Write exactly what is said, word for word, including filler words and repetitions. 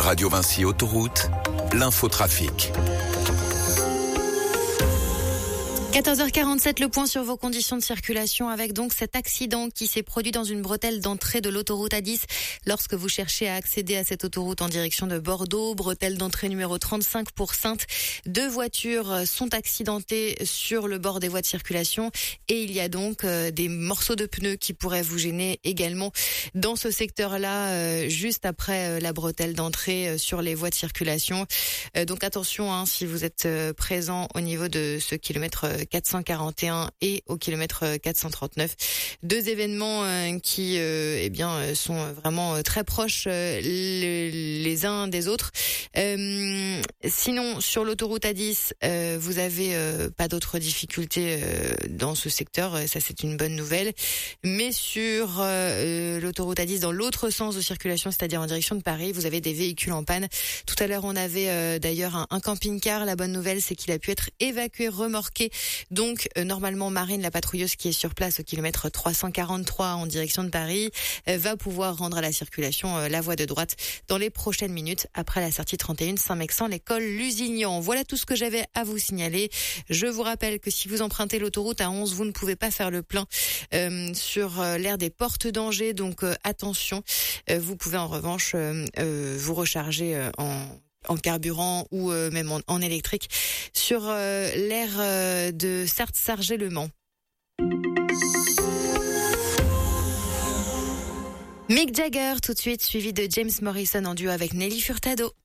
Radio Vinci Autoroute, l'infotrafic. quatorze heures quarante-sept, le point sur vos conditions de circulation avec donc cet accident qui s'est produit dans une bretelle d'entrée de l'autoroute A dix lorsque vous cherchez à accéder à cette autoroute en direction de Bordeaux. Bretelle d'entrée numéro trente-cinq pour Saintes. Deux voitures sont accidentées sur le bord des voies de circulation et il y a donc euh, des morceaux de pneus qui pourraient vous gêner également dans ce secteur-là, euh, juste après euh, la bretelle d'entrée euh, sur les voies de circulation. Euh, donc attention hein, si vous êtes euh, présent au niveau de ce kilomètre euh, quatre cent quarante et un et au kilomètre quatre cent trente-neuf. Deux événements euh, qui euh, eh bien sont vraiment très proches euh, les, les uns des autres. Euh, sinon sur l'autoroute A dix, euh, vous avez euh, pas d'autres difficultés euh, dans ce secteur, ça c'est une bonne nouvelle. Mais sur euh, l'autoroute A dix dans l'autre sens de circulation, c'est-à-dire en direction de Paris, vous avez des véhicules en panne. Tout à l'heure, on avait euh, d'ailleurs un, un camping-car. La bonne nouvelle, c'est qu'il a pu être évacué, remorqué. Donc euh, normalement Marine, la patrouilleuse qui est sur place au kilomètre trois cent quarante-trois en direction de Paris, euh, va pouvoir rendre à la circulation euh, la voie de droite dans les prochaines minutes après la sortie trente et un Saint-Mexan, l'école Lusignan. Voilà tout ce que j'avais à vous signaler. Je vous rappelle que si vous empruntez l'autoroute A onze, vous ne pouvez pas faire le plein euh, sur euh, l'aire des Portes d'Angers, donc euh, attention. Euh, vous pouvez en revanche euh, euh, vous recharger euh, en en carburant ou euh, même en, en électrique sur euh, l'aire euh, de Sarthe-Sargé-le-Mans. Mick Jagger tout de suite, suivi de James Morrison en duo avec Nelly Furtado.